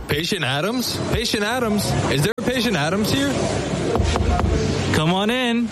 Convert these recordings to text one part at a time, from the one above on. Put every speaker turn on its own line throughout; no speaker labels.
Patient Adams? Patient Adams? Is there a Patient Adams here?
Come on in.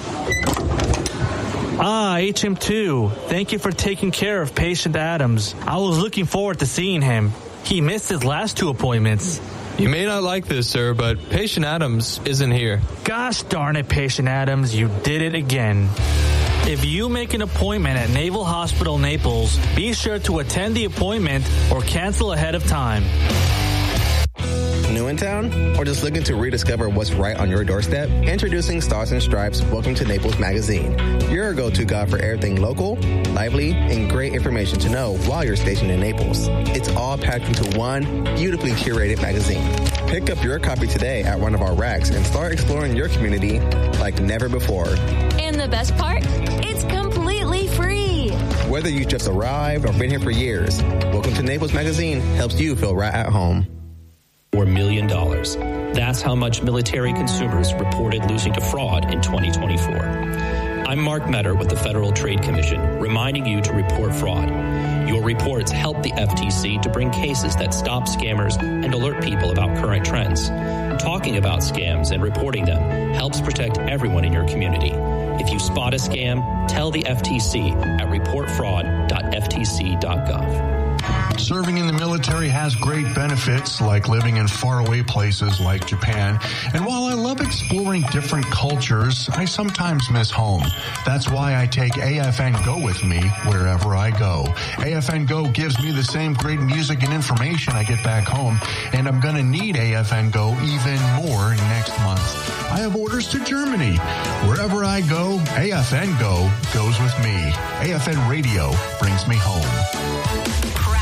HM2. Thank you for taking care of Patient Adams. I was looking forward to seeing him. He missed his last 2 appointments.
You may not like this, sir, but Patient Adams isn't here.
Gosh darn it, Patient Adams, you did it again. If you make an appointment at Naval Hospital Naples, be sure to attend the appointment or cancel ahead of time.
New in town? Or just looking to rediscover what's right on your doorstep? Introducing Stars and Stripes Welcome to Naples magazine. Your go-to guide for everything local, lively, and great information to know while you're stationed in Naples. It's all packed into one beautifully curated magazine. Pick up your copy today at one of our racks and start exploring your community like never before.
And the best part? It's completely free.
Whether you just arrived or been here for years, Welcome to Naples magazine helps you feel right at home.
$4 million. That's how much military consumers reported losing to fraud in 2024. I'm Mark Metter with the Federal Trade Commission, reminding you to report fraud. Your reports help the FTC to bring cases that stop scammers and alert people about current trends. Talking about scams and reporting them helps protect everyone in your community. If you spot a scam, tell the FTC at reportfraud.ftc.gov.
Serving in the military has great benefits, like living in faraway places like Japan. And while I love exploring different cultures, I sometimes miss home. That's why I take AFN Go with me wherever I go. AFN Go gives me the same great music and information I get back home, and I'm going to need AFN Go even more next month. I have orders to Germany. Wherever I go, AFN Go goes with me. AFN Radio brings me home.